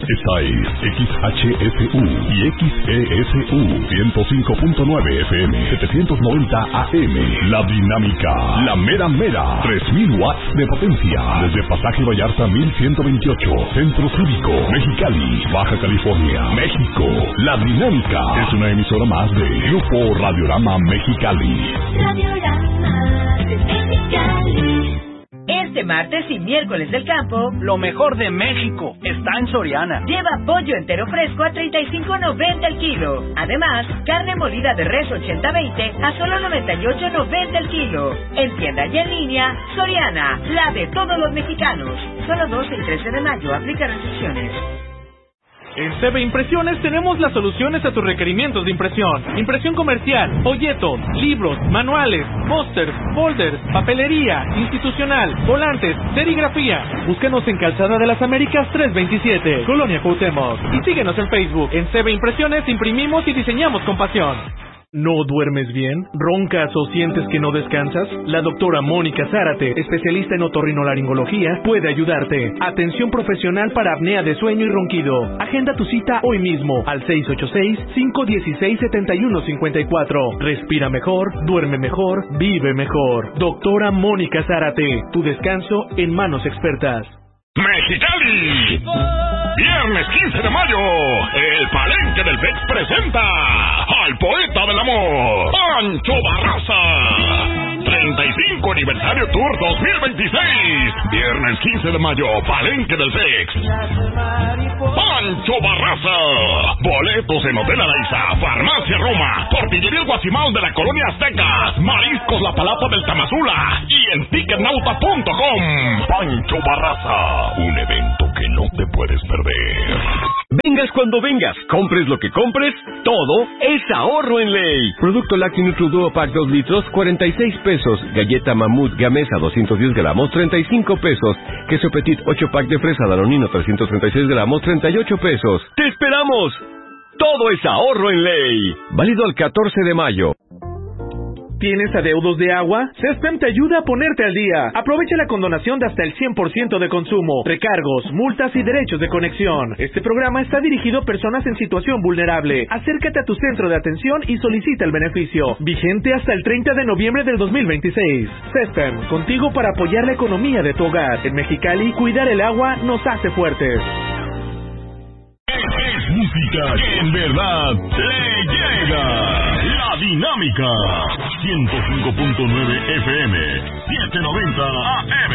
Esta es XHSU y XESU 105.9 FM, 790 AM. La Dinámica, la mera mera, 3000 watts de potencia. Desde Pasaje Vallarta 1128, Centro Cívico, Mexicali, Baja California, México. La Dinámica es una emisora más de Grupo Radiorama Mexicali. Radiorama Mexicali. Este martes y miércoles del campo, lo mejor de México está en Soriana. Lleva pollo entero fresco a $35.90 el kilo. Además, carne molida de res 80-20 a solo $98.90 el kilo. En tienda y en línea, Soriana, la de todos los mexicanos. Solo 12 y 13 de mayo, aplica restricciones. En CB Impresiones tenemos las soluciones a tus requerimientos de impresión. Impresión comercial, folletos, libros, manuales, pósters, folders, papelería, institucional, volantes, serigrafía. Búscanos en Calzada de las Américas 327, Colonia Cuauhtémoc. Y síguenos en Facebook. En CB Impresiones imprimimos y diseñamos con pasión. ¿No duermes bien? ¿Roncas o sientes que no descansas? La doctora Mónica Zárate, especialista en otorrinolaringología, puede ayudarte. Atención profesional para apnea de sueño y ronquido. Agenda tu cita hoy mismo al 686-516-7154. Respira mejor, duerme mejor, vive mejor. Doctora Mónica Zárate, tu descanso en manos expertas. Mexicali. Viernes 15 de mayo, el Palenque del FEX presenta al poeta del amor, Pancho Barraza. 35 aniversario Tour 2026. Viernes 15 de mayo, Palenque del FEX. Pancho Barraza. Boletos en Hotel Araiza, Farmacia Roma, Tortillería El Guasimao de la Colonia Aztecas, Mariscos La Palapa del Tamazula y en Ticketnauta.com. Pancho Barraza, un evento que no te puedes perder. Vengas cuando vengas, compres lo que compres, todo es ahorro en ley. Producto lácteo Nutri Duo Pack 2 litros, 46 pesos. Galleta Mamut Gamesa 210 gramos, 35 pesos. Queso Petit 8 pack de fresa Danonino 336 gramos, 38 pesos. ¡Te esperamos! Todo es ahorro en ley. Válido al 14 de mayo. ¿Tienes adeudos de agua? CESPEM te ayuda a ponerte al día. Aprovecha la condonación de hasta el 100% de consumo, recargos, multas y derechos de conexión. Este programa está dirigido a personas en situación vulnerable. Acércate a tu centro de atención y solicita el beneficio. Vigente hasta el 30 de noviembre del 2026. CESPEM, contigo para apoyar la economía de tu hogar. En Mexicali, cuidar el agua nos hace fuertes. Es música que en verdad le llega. La Dinámica 105.9 FM 790 AM.